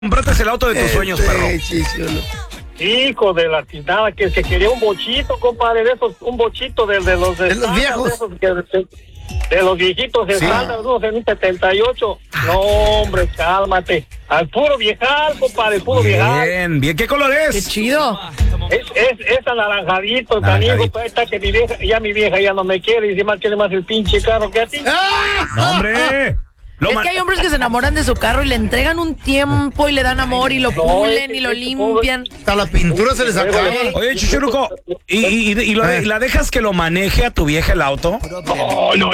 compraste el auto de tus sueños, perro? Hijo de la tintada, que se quería un bochito, compadre, de esos, un bochito de los viejos. De los viejitos estándar, unos en un 78. No, hombre, cálmate. Al puro viejal, compadre, puro viejal. Bien, ¿qué color es? ¡Qué chido! Es anaranjadito, canijo, pues está que mi vieja ya no me quiere y si más quiere más el pinche carro que a ti. No, hombre. Es que hay hombres que se enamoran de su carro y le entregan un tiempo y le dan amor y lo pulen y lo limpian. Hasta la pintura se les acaba. Oye, Chuchuruco, ¿y la dejas que lo maneje a tu vieja el auto? No,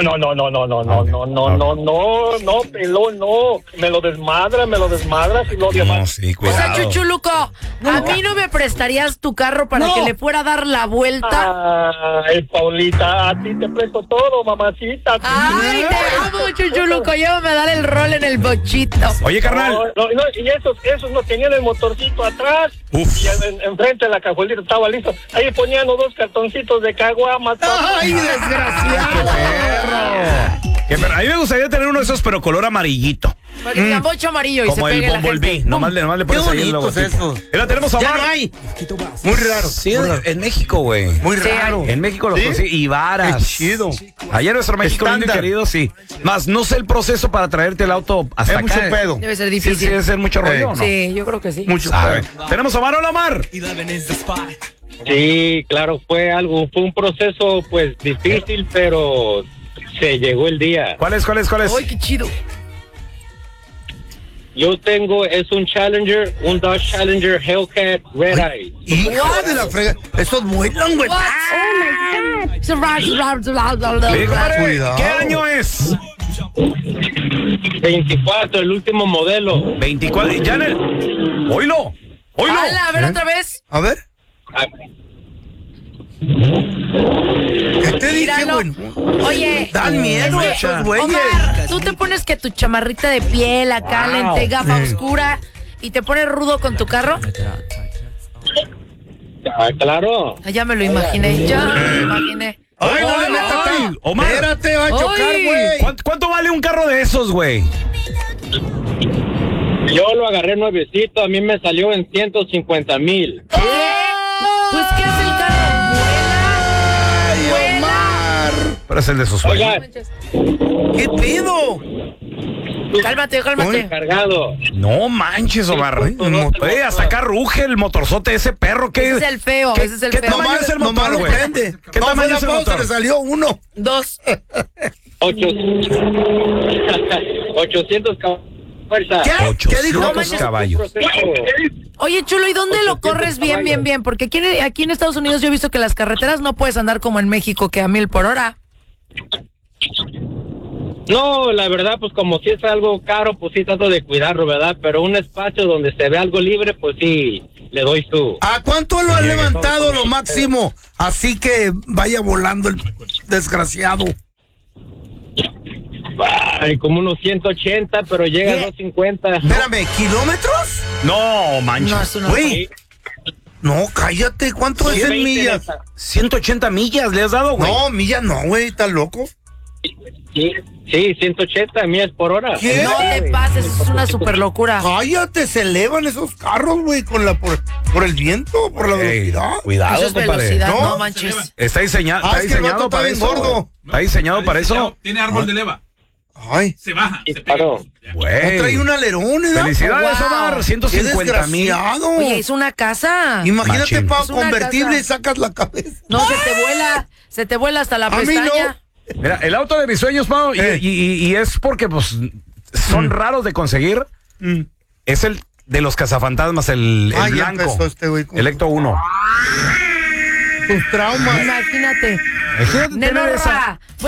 pelón, no. Me lo desmadras y lo odia No, más. sí, O sea, cuidado. Chuchuluco, ¿a mí no me prestarías tu carro para que le fuera a dar la vuelta? Ay, Paulita, a ti te presto todo, mamacita. Ay, te amo, Chuchuluco, llévame a dar el rol en el bochito. Oye, carnal. No, y esos no tenían el motorcito atrás. Uf. Y enfrente de la cajuelita estaba listo. Ahí ponían los 2 cartoncitos de caguamas. ¡Ay, desgraciado! Que perro. A mí me gustaría tener uno de esos, pero color amarillito. Porque sea bocho amarillo y Como se el pegue la Bumblebee. gente. Nomás le pones ahí el bonitos logotipo. esos. Ahora tenemos a Ya Omar. no hay. Muy raro. Sí, en México, güey. Muy Sí, raro. En México los ¿Sí? consigue. Y varas. Qué chido. Allá nuestro México lindo y Estándar. querido, sí. Más no sé el proceso para traerte el auto hasta Es acá. mucho pedo. Debe ser Sí, difícil. sí, debe ser mucho rollo, ¿no? Sí, yo creo que sí. Mucho Sabe. pedo. Tenemos a Omar. Hola, Omar. Sí, claro, fue un proceso pues difícil, pero se llegó el día. ¿Cuál es? Ay, qué chido. Yo es un Challenger, un Dodge Challenger Hellcat Red Eye. Hijo de la frega. Esos vuelan, güey. What? Oh my God. Le digo, compadre, Cuidado. ¿qué año es? 24, el último modelo. 24. Ya en el... ¡Oílo! Hala, a ver otra vez. A ver. Ah, ¿Qué te dije, Míralo. güey? Oye, Dan miedo es que, esos güeyes. Omar, tú te pones que tu chamarrita de piel acá, Wow. lente, gafa oscura y te pones rudo con tu carro. claro. Ah, ya me lo imaginé, Ay, no le metas tan. Omar. Espérate, va a chocar, Ay. güey. ¿Cuánto vale un carro de esos, güey? Yo lo agarré nuevecito, a mí me salió en 150,000. Pues, ¿qué hace el carro? Ay, Omar. Pero es el de sus sueños. Oiga, ¿Qué pido? Cálmate. cargado. No manches, Omar. Hasta acá ruge el motorzote ese perro. ¿Qué Ese es el feo, ese es el ¿Qué feo. tamaño es el motor, lo güey? prende. ¿Qué tamaño es el Se motor? le salió uno. 2. 800 fuerza. ¿Qué? ¿Qué dijo? 800 caballos. Oye, Chulo, ¿y dónde lo corres bien? Porque aquí en Estados Unidos yo he visto que las carreteras no puedes andar como en México, que a 1,000 por hora. No, la verdad, pues como si es algo caro, pues sí trato de cuidarlo, ¿verdad? Pero un espacio donde se ve algo libre, pues sí, le doy su... ¿A cuánto lo has levantado lo máximo? Así que vaya volando el desgraciado. Ay, como unos 180, pero llega a 250. Espérame, ¿kilómetros? No manches. No, eso no. Güey. No, cállate. ¿Cuánto es en 20 millas? 180 millas le has dado, güey. No, millas no, güey. ¿Estás loco? Sí, 180 millas por hora. ¿Qué? No te pases, es una super locura. Cállate, se elevan esos carros, güey, por el viento, por la Ey, velocidad. cuidado, Eso es compadre. velocidad, ¿No? no manches. Está diseñado, Ah, es que el vato para está bien eso. gordo. Está diseñado para eso. Tiene árbol de leva. Ay, Se baja. Se pega. Claro. Güey. no trae un alerón, ¿eh? Felicidades, Wow. Omar. ¡Qué 150,000. desgraciado! Oye, es una casa. Imagínate, Machín. para Es una convertible casa. y sacas la cabeza. No, se te vuela hasta la A mí pestaña. Mira, el auto de mis sueños, Pau, y es porque, pues, son raros de conseguir. Es el de los cazafantasmas, el Ay, ya blanco. empezó este güey con El Ecto 1. tus traumas. Imagínate. Imagínate tener esa- Nenorra,